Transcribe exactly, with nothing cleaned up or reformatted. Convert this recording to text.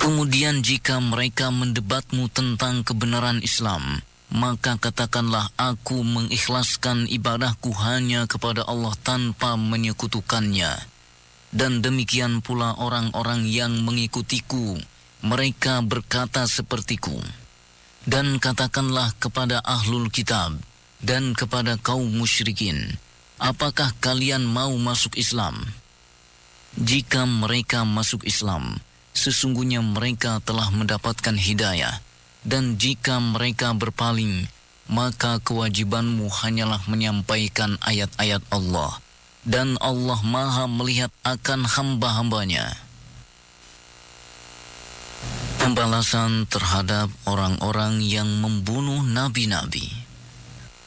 Kemudian jika mereka mendebatmu tentang kebenaran Islam, maka katakanlah aku mengikhlaskan ibadahku hanya kepada Allah tanpa menyekutukannya. Dan demikian pula orang-orang yang mengikutiku, mereka berkata sepertiku. Dan katakanlah kepada ahlul kitab dan kepada kaum musyrikin, apakah kalian mau masuk Islam? Jika mereka masuk Islam, sesungguhnya mereka telah mendapatkan hidayah. Dan jika mereka berpaling, maka kewajibanmu hanyalah menyampaikan ayat-ayat Allah. Dan Allah Maha melihat akan hamba-hambanya. Pembalasan terhadap orang-orang yang membunuh nabi-nabi.